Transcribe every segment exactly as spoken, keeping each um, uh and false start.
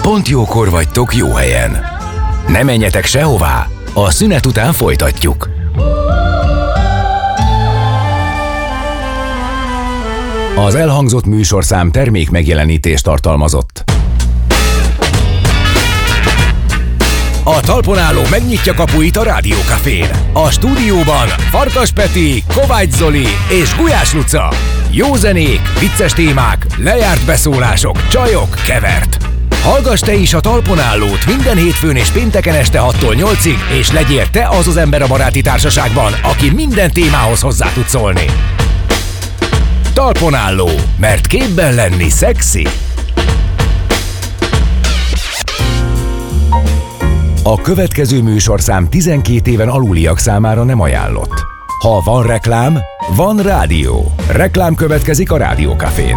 Pont jókor vagytok jó helyen. Ne menjetek sehová, a szünet után folytatjuk. Az elhangzott műsorszám termék megjelenítést tartalmazott. A talpon álló megnyitja kapuit a Rádiókafén. A stúdióban Farkas Peti, Kovács Zoli és Gulyás Luca. Jó zenék, vicces témák, lejárt beszólások, csajok, kevert. Hallgass te is a talpon állót minden hétfőn és pénteken este hattól nyolcig, és legyél te az az ember a baráti társaságban, aki minden témához hozzá tud szólni. Talpon álló, mert képben lenni szexi. A következő műsorszám tizenkét éven aluliak számára nem ajánlott. Ha van reklám, van rádió. Reklám következik a Rádiókafén.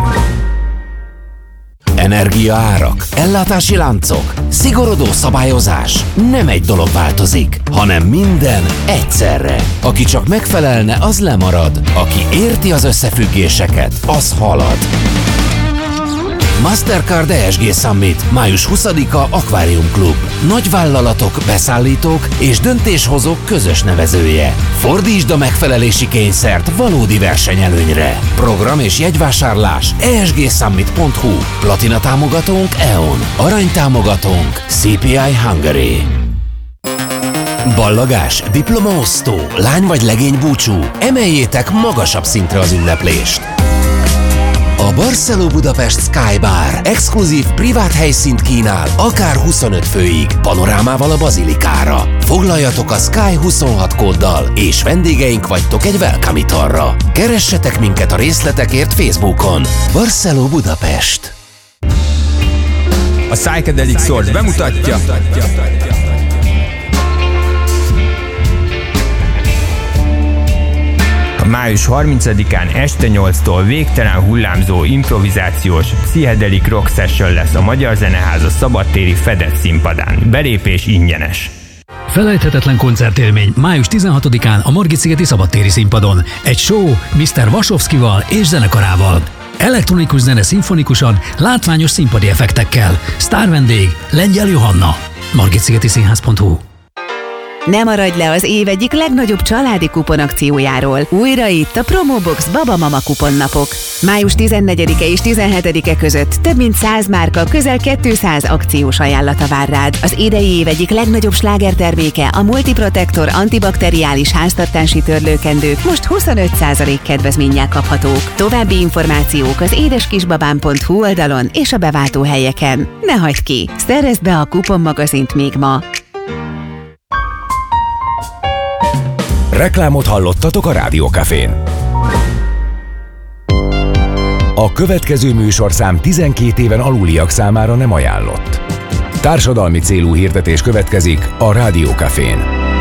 Energiaárak, ellátási láncok, szigorodó szabályozás. Nem egy dolog változik, hanem minden egyszerre. Aki csak megfelelne, az lemarad. Aki érti az összefüggéseket, az halad. Mastercard e es gé Summit, május huszadika Aquarium Club. Nagyvállalatok, beszállítók és döntéshozók közös nevezője. Fordítsd a megfelelési kényszert valódi versenyelőnyre. Program és jegyvásárlás e es gé summit pont hu. Platina támogatónk e on. Arany támogatónk cé pé i Hungary. Ballagás, diplomaosztó, lány vagy legény búcsú. Emeljétek magasabb szintre az ünneplést. A Barceló Budapest Sky Bar exkluzív privát helyszínt kínál, akár huszonöt főig, panorámával a bazilikára. Foglaljatok a Sky huszonhat kóddal, és vendégeink vagytok egy welcome italra. Keressetek minket a részletekért Facebookon. Barceló Budapest. A Psychedelic Source bemutatja. Május harmincadikán este nyolctól végtelen hullámzó improvizációs Psychedelic Rock Session lesz a Magyar Zeneháza szabadtéri fedett színpadán. Belépés ingyenes. Felejthetetlen koncertélmény május tizenhatodikán a Margit-szigeti szabadtéri színpadon. Egy show miszter Vasovszkival és zenekarával. Elektronikus zene szimfonikusan, látványos színpadi effektekkel. Sztárvendég Lengyel Johanna. margitszigeti színház pont hu. Ne maradj le az év egyik legnagyobb családi kuponakciójáról. Újra itt a Promobox Baba Mama kuponnapok. május tizennegyedike és tizenhetedike között több mint száz márka, közel kétszáz akciós ajánlata vár rád. Az idei év egyik legnagyobb slágerterméke, a Multiprotector antibakteriális háztartási törlőkendők most huszonöt százalék kedvezménnyel kaphatók. További információk az édeskisbabám pont hu oldalon és a beváltóhelyeken. Ne hagyd ki! Szerezd be a kuponmagazint még ma! Reklámot hallottatok a Rádiókafén. A következő műsorszám tizenkét éven aluliak számára nem ajánlott. Társadalmi célú hirdetés következik a Rádiókafén.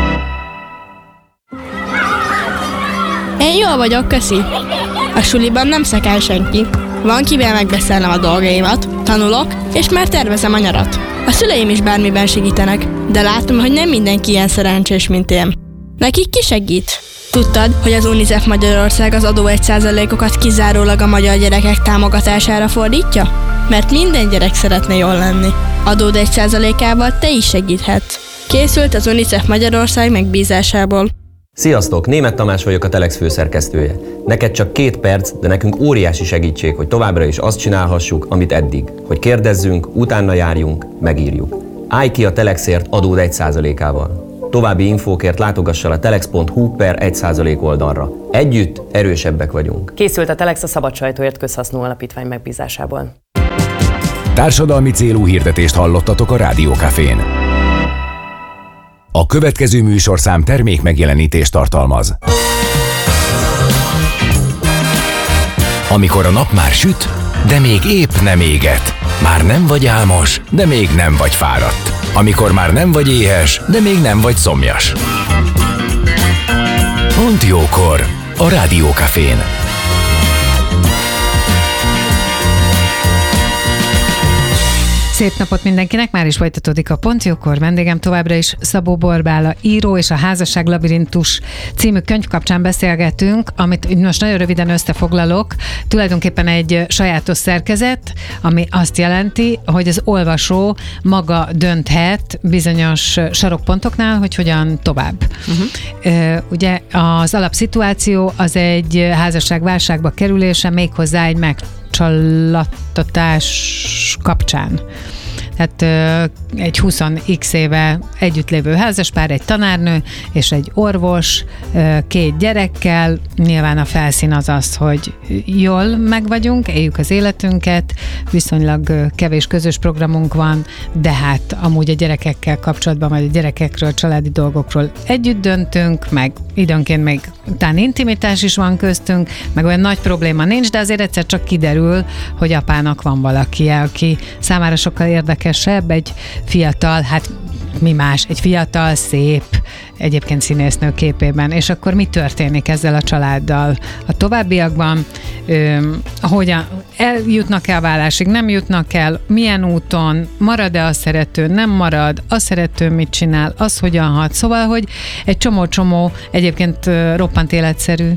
Én jól vagyok, köszi. A suliban nem szekál senki. Van kivel megbeszélnem a dolgaimat, tanulok, és már tervezem a nyarat. A szüleim is bármiben segítenek, de látom, hogy nem mindenki ilyen szerencsés, mint én. Nekik ki segít? Tudtad, hogy az UNICEF Magyarország az adó egy százalékokat kizárólag a magyar gyerekek támogatására fordítja? Mert minden gyerek szeretne jól lenni. Adód egy százalékával te is segíthetsz. Készült az UNICEF Magyarország megbízásából. Sziasztok! Németh Tamás vagyok, a Telex főszerkesztője. Neked csak két perc, de nekünk óriási segítség, hogy továbbra is azt csinálhassuk, amit eddig. Hogy kérdezzünk, utána járjunk, megírjuk. Állj ki a Telexért adód egy százalékával. További infókért látogass el a telex pont hu per egy százalék oldalra. Együtt erősebbek vagyunk. Készült a Telex a Szabad Sajtóért Közhasznú Alapítvány megbízásából. Társadalmi célú hirdetést hallottatok a Rádiókafén. A következő műsorszám termék megjelenítést tartalmaz. Amikor a nap már süt, de még épp nem éget. Már nem vagy álmos, de még nem vagy fáradt. Amikor már nem vagy éhes, de még nem vagy szomjas. Pont jókor a Rádiókafén. Szép napot mindenkinek, már is folytatódik a Pontjókor. Vendégem továbbra is Szabó Borbála író, és a Házasság labirintus című könyv kapcsán beszélgetünk, amit most nagyon röviden összefoglalok. Tulajdonképpen egy sajátos szerkezet, ami azt jelenti, hogy az olvasó maga dönthet bizonyos sarokpontoknál, hogy hogyan tovább. Uh-huh. Ugye az alapszituáció az egy házasság válságba kerülése, méghozzá egy megcsallattatás kapcsán. Tehát egy húsz x éve együtt lévő házaspár, egy tanárnő és egy orvos, két gyerekkel. Nyilván a felszín az az, hogy jól megvagyunk, éljük az életünket, viszonylag kevés közös programunk van, de hát amúgy a gyerekekkel kapcsolatban, vagy a gyerekekről, családi dolgokról együtt döntünk, meg időnként még talán intimitás is van köztünk, meg olyan nagy probléma nincs, de azért egyszer csak kiderül, hogy apának van valaki, aki számára sokkal érdekesebb, egy fiatal, hát mi más, egy fiatal, szép, egyébként színésznő képében, és akkor mi történik ezzel a családdal a továbbiakban? Ö, hogyan eljutnak-e a válásig, nem jutnak el, milyen úton, marad-e a szerető, nem marad, a szerető mit csinál, az hogyan hat, szóval, hogy egy csomó-csomó egyébként roppant életszerű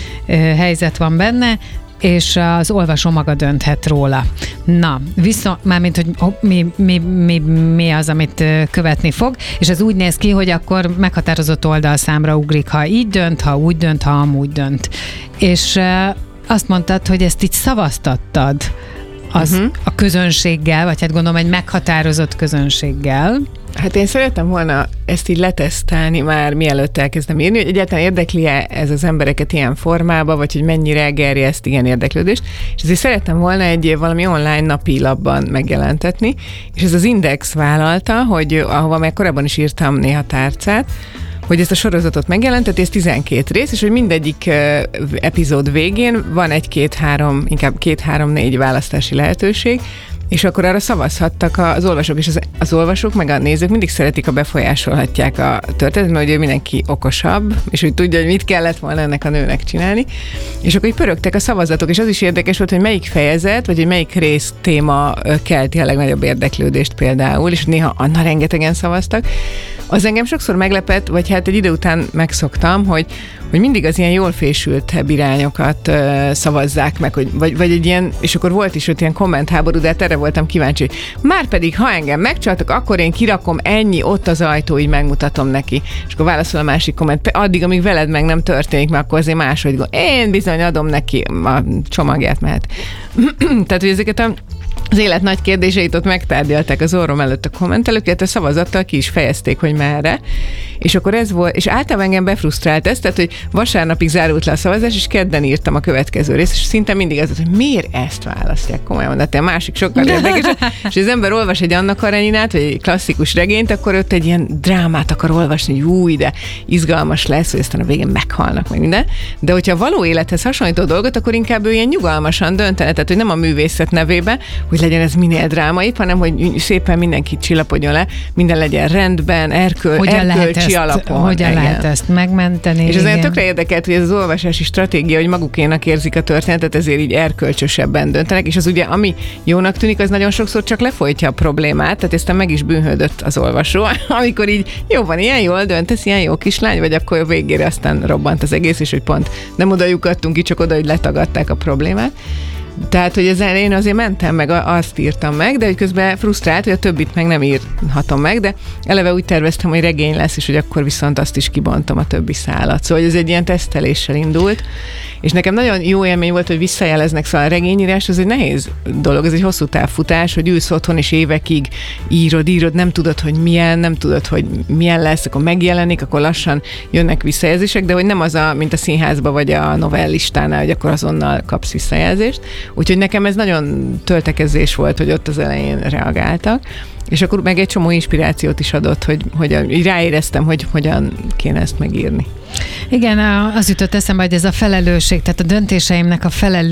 helyzet van benne, és az olvasó maga dönthet róla. Na, viszont, mármint, hogy mi, mi, mi, mi az, amit követni fog, és ez úgy néz ki, hogy akkor meghatározott oldalszámra ugrik, ha így dönt, ha úgy dönt, ha amúgy dönt. És azt mondtad, hogy ezt így szavaztattad az uh-huh. a közönséggel, vagy hát gondolom egy meghatározott közönséggel. Hát én szerettem volna ezt így letesztelni már, mielőtt elkezdem írni, hogy egyáltalán érdekli-e ez az embereket ilyen formába, vagy hogy mennyire gerjeszt ilyen érdeklődést, és ezért szerettem volna egy valami online napilapban megjelentetni, és ez az Index vállalta, hogy ahova már korábban is írtam néha tárcát, hogy ezt a sorozatot megjelentett, ez tizenkét rész, és hogy mindegyik uh, epizód végén van egy-két-három, inkább két-három-négy választási lehetőség, és akkor arra szavazhattak az olvasók, és az, az olvasók meg a nézők mindig szeretik, ha befolyásolhatják a történetet, mert ugye mindenki okosabb, és hogy tudja, hogy mit kellett volna ennek a nőnek csinálni. És akkor így pörögtek a szavazatok, és az is érdekes volt, hogy melyik fejezet, vagy hogy melyik rész téma kelti a legnagyobb érdeklődést például, és néha anna rengetegen szavaztak. Az engem sokszor meglepett, vagy hát egy idő után megszoktam, hogy, hogy mindig az ilyen jól fésültebb irányokat uh, szavazzák meg, hogy, vagy, vagy egy ilyen, és akkor volt is ott ilyen kommentháború, de hát erre voltam kíváncsi, hogy márpedig, ha engem megcsaltak, akkor én kirakom ennyi, ott az ajtó, így megmutatom neki. És akkor válaszol a másik komment, addig, amíg veled meg nem történik, mert akkor azért máshogy gond. Én bizony adom neki a csomagját, mehet. Tehát, hogy ezeket a az élet nagy kérdéseit ott megtárgyalták az orrom előtt a kommentelők, illetve szavazattal ki is fejezték, hogy merre. És akkor ez volt, és általában engem befrusztrált ez, tehát, hogy vasárnapig zárult le a szavazás, és kedden írtam a következő részt, és szinte mindig az, hogy miért ezt választják komolyan, de a másik sokkal érdekes. És az ember olvas egy Anna Kareninát, vagy egy klasszikus regényt, akkor ott egy ilyen drámát akar olvasni, hogy új, de izgalmas lesz, hogy aztán a végén meghalnak meg minden. De hogyha a való élethez hasonlító dolgot, akkor inkább ő ilyen nyugalmasan döntene, tehát hogy nem a művészet nevébe, hogy legyen ez minél drámaibb, hanem hogy szépen mindenki csillapodjon le, minden legyen rendben, erköl, hogyan erkölcsi alapon. Hogyan igen. lehet ezt megmenteni. És ez olyan tökre érdekelt, hogy ez az olvasási stratégia, hogy magukénak érzik a történetet, ezért így erkölcsösebben döntenek, és az ugye, ami jónak tűnik, az nagyon sokszor csak lefolytja a problémát, tehát aztán meg is bűnhődött az olvasó, amikor így jó van, ilyen jól döntesz, ilyen jó kislány, vagy akkor végére aztán robbant az egész, és hogy pont nem oda lyukadtunk ki, csak oda, hogy letagadták a problémát. Tehát, hogy ezen én azért mentem meg, azt írtam meg, de hogy közben frusztrált, hogy a többit meg nem írhatom meg, de eleve úgy terveztem, hogy regény lesz, és hogy akkor viszont azt is kibontom a többi szálat. Szóval ez egy ilyen teszteléssel indult, és nekem nagyon jó élmény volt, hogy visszajeleznek, szóval a regényírás az egy nehéz dolog, ez egy hosszú távfutás, hogy ülsz otthon és évekig írod, írod, nem tudod, hogy milyen, nem tudod, hogy milyen lesz, akkor megjelenik, akkor lassan jönnek visszajelzések, de hogy nem az, a, mint a színházba vagy a novellistánál, hogy akkor azonnal kapsz visszajelzést. Úgyhogy nekem ez nagyon töltekezés volt, hogy ott az elején reagáltak. És akkor meg egy csomó inspirációt is adott, hogy, hogy ráéreztem, hogy hogyan kéne ezt megírni. Igen, az jutott eszembe, hogy ez a felelősség, tehát a döntéseimnek a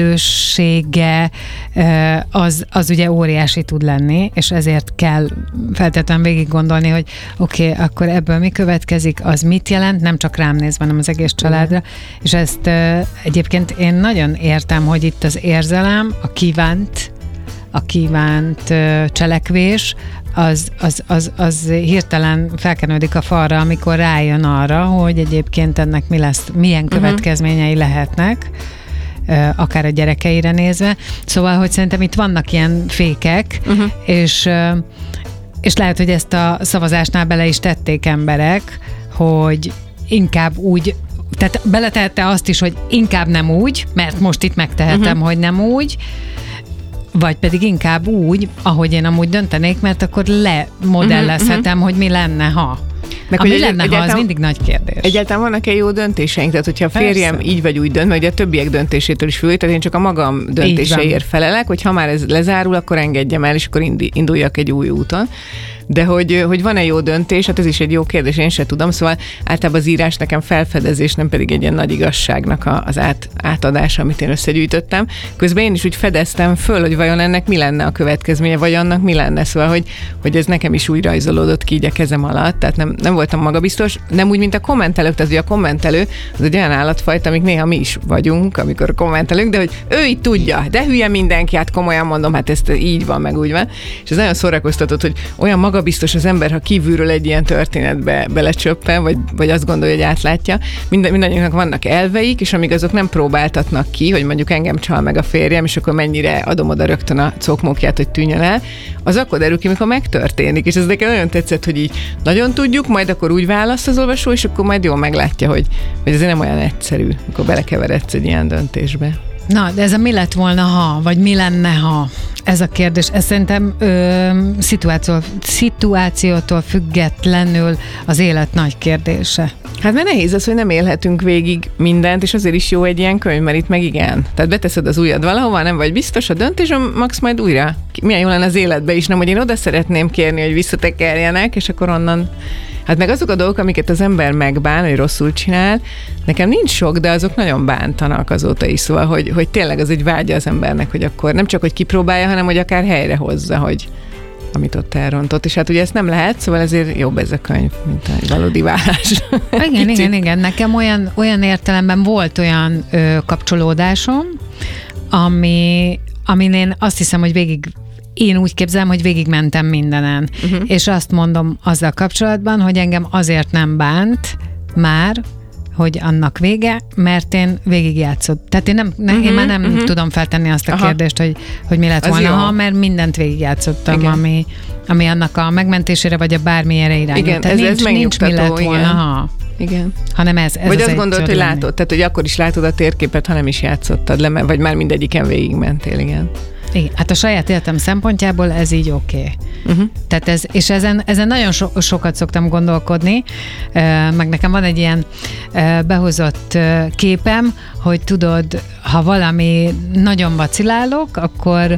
felelőssége az, az ugye óriási tud lenni, és ezért kell feltétlenül végig gondolni, hogy oké, okay, akkor ebből mi következik, az mit jelent, nem csak rám nézve, hanem az egész családra, mm. és ezt egyébként én nagyon értem, hogy itt az érzelem, a kívánt, a kívánt ö, cselekvés, az, az, az, az hirtelen felkenődik a falra, amikor rájön arra, hogy egyébként ennek mi lesz, milyen következményei uh-huh. lehetnek, akár a gyerekeire nézve. Szóval, hogy szerintem itt vannak ilyen fékek, uh-huh. és, és lehet, hogy ezt a szavazásnál bele is tették emberek, hogy inkább úgy, tehát beletehette azt is, hogy inkább nem úgy, mert most itt megtehetem, uh-huh. hogy nem úgy, vagy pedig inkább úgy, ahogy én amúgy döntenék, mert akkor lemodellezhetem, uh-huh. hogy mi lenne, ha. Meg ami lenne, ha, az mindig nagy kérdés. Egyáltalán vannak-e jó döntéseink? Tehát, hogyha a férjem Persze. így vagy úgy dönt, vagy a többiek döntésétől is függ, tehát én csak a magam döntéseért felelek, hogy ha már ez lezárul, akkor engedjem el, és akkor induljak egy új úton. De hogy, hogy van-e jó döntés, hát ez is egy jó kérdés, én sem tudom, szóval általában az írás nekem felfedezés, nem pedig egy ilyen nagy igazságnak a, az át, átadása, amit én összegyűjtöttem. Közben én is úgy fedeztem föl, hogy vajon ennek mi lenne a következménye, vagy annak mi lenne, szóval, hogy, hogy ez nekem is úgy rajzolódott ki így a kezem alatt, tehát nem, nem voltam magabiztos, nem úgy, mint a kommentelők, tehát ugye a kommentelő az egy olyan állatfajta, amik néha mi is vagyunk, amikor kommentelünk, de hogy ő így tudja, de hülye mindenki, hát komolyan mondom, hát ez így van, meg úgy van. És ez nagyon szórakoztatott, hogy olyan magabiztos az ember, ha kívülről egy ilyen történetbe belecsöppen, vagy, vagy azt gondolja, hogy átlátja. Mind, mindannyiunknak vannak elveik, és amíg azok nem próbáltatnak ki, hogy mondjuk engem csal meg a férjem, és akkor mennyire adom oda rögtön a cokmókját, hogy tűnjön el, az akkor derül ki, mikor megtörténik. És ez nekem nagyon tetszett, hogy így nagyon tudjuk, majd akkor úgy választ az olvasó, és akkor majd jól meglátja, hogy, hogy ez nem olyan egyszerű, amikor belekeveredsz egy ilyen döntésbe. Na, de ez a mi lett volna, ha, vagy mi lenne, ha? Ez a kérdés, ez szerintem ö, szituáció, szituációtól függetlenül az élet nagy kérdése. Hát mert nehéz az, hogy nem élhetünk végig mindent, és azért is jó egy ilyen könyv, mert itt meg igen. Tehát beteszed az ujjad valahova, nem vagy biztos a döntés, max majd újra. Milyen jó lenne az életbe is, nem, hogy én oda szeretném kérni, hogy visszatekerjenek, és akkor onnan. Hát meg azok a dolgok, amiket az ember megbán, hogy rosszul csinál, nekem nincs sok, de azok nagyon bántanak azóta is, szóval, hogy, hogy tényleg az egy vágya az embernek, hogy akkor nem csak, hogy kipróbálja, hanem, hogy akár helyre hozza, hogy amit ott elrontott. És hát ugye ezt nem lehet, szóval ezért jobb ez a könyv, mint egy valódi vállás. Igen, igen, igen. Nekem olyan, olyan értelemben volt olyan ö, kapcsolódásom, ami, amin én azt hiszem, hogy végig én úgy képzelem, hogy végigmentem mindenen. Uh-huh. És azt mondom azzal kapcsolatban, hogy engem azért nem bánt már, hogy annak vége, mert én végigjátszott. Tehát én, nem, ne, uh-huh, én már nem uh-huh. tudom feltenni azt a Aha. kérdést, hogy, hogy mi lett Az volna, jó. ha, mert mindent végigjátszottam, ami, ami annak a megmentésére, vagy a bármilyenre irányult. Igen, tehát ez, nincs, ez nincs mi lett volna, igen. ha. Igen. Hanem ez, ez vagy az azt gondolod, hogy lenni. látod, tehát hogy akkor is látod a térképet, ha nem is játszottad le, vagy már mindegyiken végigmentél, igen. Igen, hát a saját életem szempontjából ez így oké. Okay. Uh-huh. Tehát ez, és ezen, ezen nagyon so, sokat szoktam gondolkodni, meg nekem van egy ilyen behozott képem, hogy tudod, ha valami nagyon vacilálok, akkor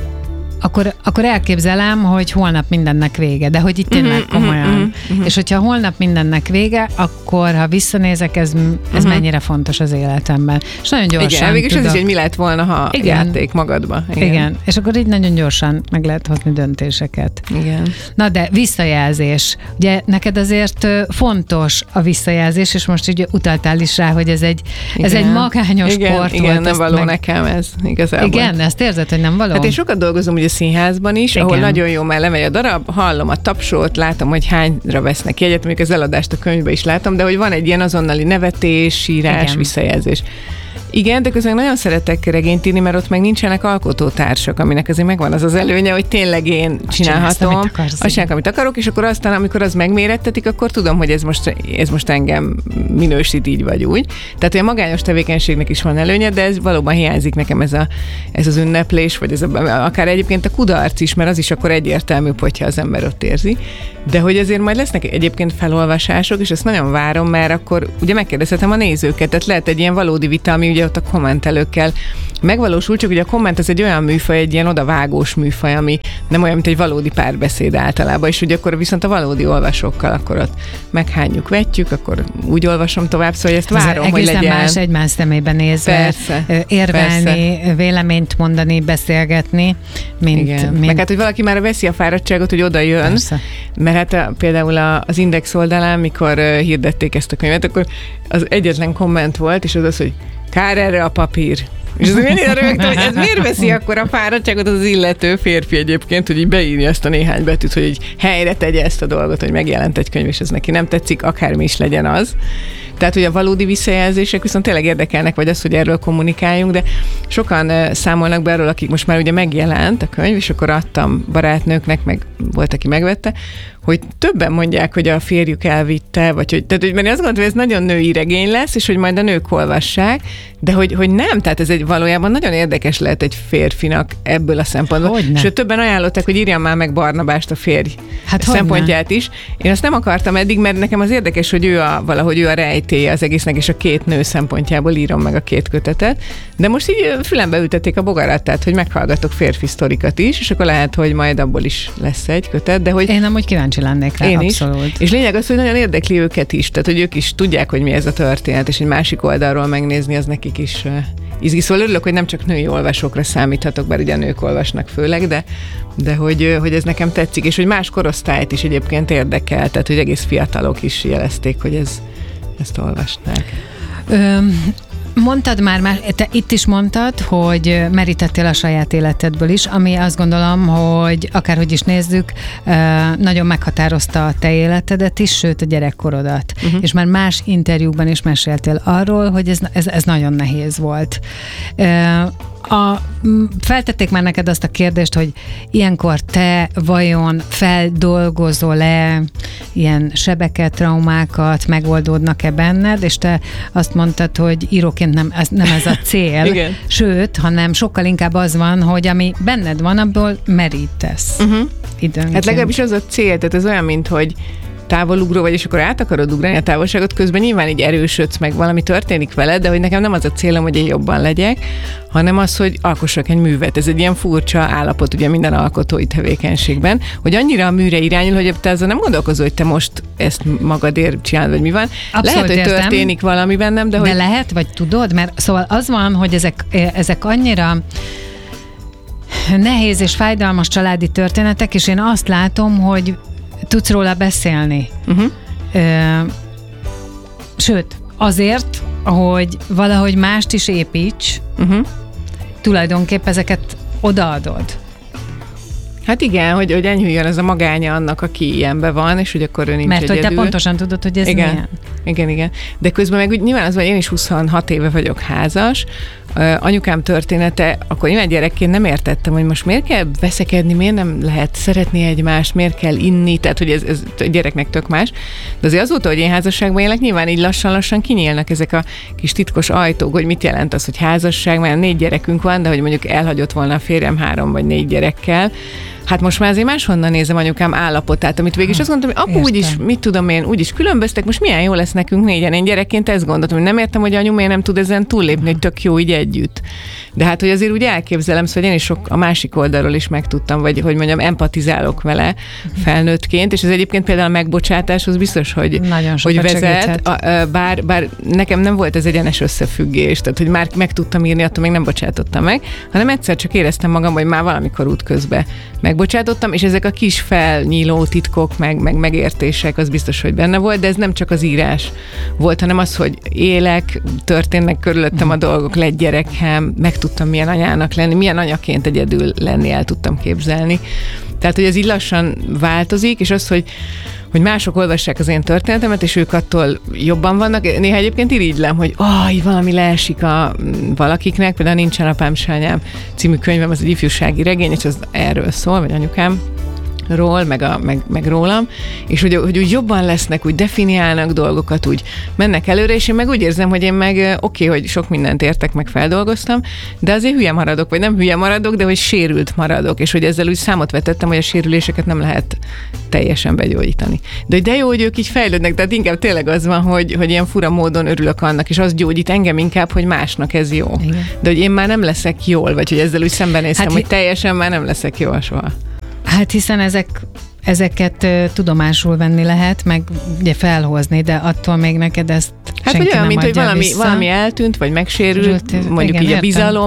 Akkor, akkor elképzelem, hogy holnap mindennek vége, de hogy itt tényleg uh-huh, komolyan. Uh-huh, uh-huh. És hogyha holnap mindennek vége, akkor ha visszanézek, ez, ez uh-huh. mennyire fontos az életemben. És nagyon gyorsan Igen, végülis ez is, hogy mi lett volna, ha Igen. játék magadba. Igen. Igen, és akkor így nagyon gyorsan meg lehet hozni döntéseket. Igen. Na de visszajelzés. Ugye neked azért fontos a visszajelzés, és most így utaltál is rá, hogy ez egy, ez egy magányos Igen, sport igen, volt. Igen, nem való meg... nekem ez igazából. Igen, ezt érzed, hogy nem való? Hát én sokat dolgozom ugye színházban is, Igen. ahol nagyon jó, mert lemegy a darab, hallom a tapsot, látom, hogy hányra vesznek jegyet, mondjuk az eladást a könyvben is látom, de hogy van egy ilyen azonnali nevetés, sírás, Igen. visszajelzés. Igen, de közben nagyon szeretek regényt írni, mert ott meg nincsenek alkotótársak, aminek azért megvan az az előnye, hogy tényleg én csinálhatom, azt csinálok, amit akarok, és akkor aztán, amikor az megmérettetik, akkor tudom, hogy ez most, ez most engem minősít így vagy úgy. Tehát, hogy a magányos tevékenységnek is van előnye, de ez valóban hiányzik nekem ez, a, ez az ünneplés, vagy ez a, akár egyébként a kudarc is, mert az is akkor egyértelműbb, hogyha az ember ott érzi. De hogy azért majd lesznek egyébként felolvasások, és ezt nagyon várom, mert akkor ugye megkérdezhetem a nézőket, tehát lehet egy ilyen valódi vita, ami ugye ott a kommentelőkkel megvalósul, csak ugye a komment az egy olyan műfaj, egy ilyen odavágós műfaj, ami nem olyan, mint egy valódi párbeszéd általában, és ugye akkor viszont a valódi olvasókkal akkor ott meghányjuk, vetjük, akkor úgy olvasom tovább, szóval ezt ez várom, hogy legyen. Más egymás szemébe nézve, persze, érvelni, persze. véleményt mondani, beszélgetni, mint, Igen. mint... Meg hát, hogy valaki már veszi a fáradtságot, hogy oda jön, persze. mert hát a, például a, az Index oldalán, mikor uh, hirdették ezt a könyvet, akkor az egyetlen komment volt, és az az, hogy kár erre a papír. És ez mennyire rögtön, hogy ez miért veszi akkor a fáradtságot az illető férfi egyébként, hogy így beírja ezt a néhány betűt, hogy így helyre tegye ezt a dolgot, hogy megjelent egy könyv, és ez neki nem tetszik, akármi is legyen az. Tehát, hogy a valódi visszajelzések viszont tényleg érdekelnek, vagy az, hogy erről kommunikáljunk, de sokan számolnak be arról, akik most már ugye megjelent a könyv, és akkor adtam barátnőknek, meg volt, aki megvette, hogy többen mondják, hogy a férjük elvitte, vagy hogy, tehát, hogy mert én azt gondolom, hogy ez nagyon női regény lesz, és hogy majd a nők olvassák, de hogy, hogy nem, tehát ez egy valójában nagyon érdekes lehet egy férfinak ebből a szempontból. Hogyne. Sőt, többen ajánlották, hogy írjam már meg Barnabást, a férj hát szempontját hogyne. Is. Én azt nem akartam eddig, mert nekem az érdekes, hogy ő a, valahogy ő a rejtélye az egésznek, és a két nő szempontjából írom meg a két kötetet, de most így fülembe ültették a bogarat, tehát hogy meghallgatok férfi sztorikat is, és akkor lehet, hogy majd abból is lesz egy kötet, de hogy... Én amúgy kíváncsi lennék rá, én abszolút. Is. És lényeg az, hogy nagyon érdekli őket is, tehát hogy ők is tudják, hogy mi ez a történet, és egy másik oldalról megnézni, az nekik is uh, izgi. Szóval örülök, hogy nem csak női olvasókra számíthatok, bár ugye nők olvasnak főleg, de, de hogy, hogy ez nekem tetszik, és hogy más korosztályt is egyébként érdekel, tehát hogy egész fiatalok is jelezték, hogy ez, ezt olvasták. Öm. Mondtad már, már, te itt is mondtad, hogy merítettél a saját életedből is, ami azt gondolom, hogy akárhogy is nézzük, nagyon meghatározta a te életedet is, sőt a gyerekkorodat. Uh-huh. És már más interjúkban is meséltél arról, hogy ez, ez, ez nagyon nehéz volt. A, feltették már neked azt a kérdést, hogy ilyenkor te vajon feldolgozol-e ilyen sebeket, traumákat, megoldódnak-e benned, és te azt mondtad, hogy íróként nem ez, nem ez a cél, Igen. Sőt, hanem sokkal inkább az van, hogy ami benned van, abból merítesz. Uh-huh. Időnként. Hát legalábbis az a cél, tehát ez olyan, mint hogy távolugró vagy, és akkor át akarod ugrani a távolságot, közben nyilván így erősödsz, meg valami történik veled, de hogy nekem nem az a célom, hogy én jobban legyek, hanem az, hogy alkossak egy művet. Ez egy ilyen furcsa állapot ugye minden alkotói tevékenységben, hogy annyira a műre irányul, hogy te azon nem gondolkozol, hogy te most ezt magadért csinálod, vagy mi van. Abszolút lehet, hogy értem, történik valami bennem, de, de hogy... lehet, vagy tudod, mert szóval az van, hogy ezek, ezek annyira nehéz és fájdalmas családi történetek, és én azt látom, hogy tudsz róla beszélni. Uh-huh. Ö, sőt, azért, hogy valahogy mást is építs, uh-huh. tulajdonképp ezeket odaadod. Hát igen, hogy, hogy enyhüljön ez a magánya annak, aki ilyenben van, és hogy akkor ő nincs Mert egyedül. hogy te pontosan tudod, hogy ez igen. milyen. Igen, igen. De közben meg úgy nyilván az, hogy én is huszonhat éve vagyok házas, uh, anyukám története, akkor nyilván gyerekként nem értettem, hogy most miért kell veszekedni, miért nem lehet szeretni egymást, miért kell inni, tehát hogy ez, ez a gyereknek tök más. De azért azóta, hogy én házasságban élek, nyilván így lassan-lassan kinyílnak ezek a kis titkos ajtók, hogy mit jelent az, hogy házasság, mert négy gyerekünk van, de hogy mondjuk elhagyott volna a férjem három vagy négy gyerekkel. Hát most már azért máshonnan nézem anyukám állapotát, amit végig is azt mondtam, hogy apu úgyis, mit tudom én, úgyis különböztek, most milyen jó lesz nekünk négyen. Én gyerekként ezt gondoltam, hogy nem értem, hogy anyu miért nem tud ezen túllépni, hogy tök jó így együtt. De hát, hogy azért úgy elképzelem, szóval én is sok a másik oldalról is megtudtam, vagy hogy mondjam, empatizálok vele felnőttként, és ez egyébként például a megbocsátáshoz biztos, hogy, hogy vezet. A, bár, bár nekem nem volt ez egyenes összefüggés, tehát hogy már meg tudtam írni, attól még nem bocsátottam meg, hanem egyszer csak éreztem magam, hogy már valamikor útközben megbocsátottam, és ezek a kis felnyíló titkok, meg, meg megértések, az biztos, hogy benne volt, de ez nem csak az írás volt, hanem az, hogy élek, történnek körülöttem a dolgok, lett gyerekem, meg tudtam milyen anyának lenni, milyen anyaként egyedül lenni el tudtam képzelni. Tehát, hogy ez így lassan változik, és az, hogy hogy mások olvassák az én történetemet, és ők attól jobban vannak. Néha egyébként irigylem, hogy oh, valami leesik a valakiknek, például Nincsen apám se anyám című könyvem, az egy ifjúsági regény, és az erről szól, vagy anyukám ról, meg, a, meg, meg rólam, és hogy, hogy úgy jobban lesznek, úgy definiálnak dolgokat, úgy mennek előre, és én meg úgy érzem, hogy én meg oké, okay, hogy sok mindent értek, meg feldolgoztam, de azért hülye maradok, vagy nem hülye maradok, de hogy sérült maradok, és hogy ezzel úgy számot vetettem, hogy a sérüléseket nem lehet teljesen begyógyítani. De hogy de jó, hogy ők így fejlődnek, tehát inkább tényleg az van, hogy, hogy ilyen fura módon örülök annak, és az gyógyít engem inkább, hogy másnak ez jó. Igen. De hogy én már nem leszek jól, vagy hogy ezzel úgy szembenéztem, hát, hogy teljesen már nem leszek jól soha. Hát hiszen ezek, ezeket uh, tudomásul venni lehet, meg ugye felhozni, de attól még neked ezt hát senki olyan, nem mint hogy valami, vissza. valami eltűnt, vagy megsérült, Zsult, mondjuk igen, így értem. a bizalom,